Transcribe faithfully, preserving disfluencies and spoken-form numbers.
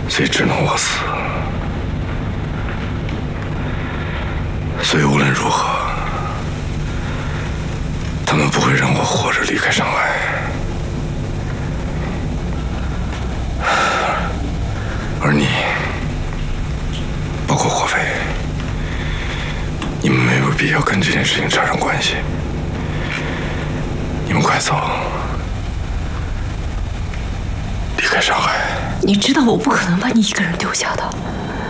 所以只能我死。所以无论如何，他们不会让我活着离开上海。而你，包括霍飞，你们没有必要跟这件事情扯上关系。你们快走，离开上海。 你知道我不可能把你一个人丢下的。